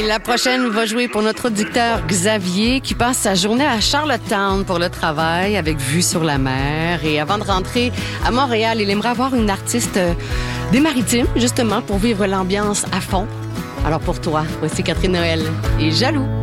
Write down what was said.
Et la prochaine va jouer pour notre auditeur Xavier qui passe sa journée à Charlottetown pour le travail avec vue sur la mer. Et avant de rentrer à Montréal, il aimerait avoir une artiste des Maritimes, justement, pour vivre l'ambiance à fond. Alors pour toi, voici Catherine Noël et Jaloux.